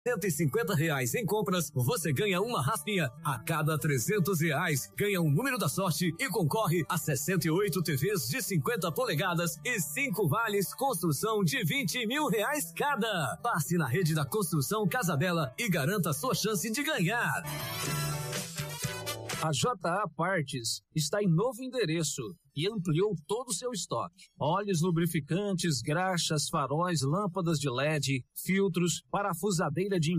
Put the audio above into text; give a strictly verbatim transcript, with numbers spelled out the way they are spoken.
cento e cinquenta reais em compras, você ganha uma raspinha. A cada trezentos reais, ganha um número da sorte e concorre a sessenta e oito T Vs de cinquenta polegadas e cinco vales construção de vinte mil reais cada. Passe na rede da Construção Casa Bela e garanta sua chance de ganhar. A J A Partes está em novo endereço e ampliou todo o seu estoque. Óleos lubrificantes, graxas, faróis, lâmpadas de L E D, filtros, parafusadeira de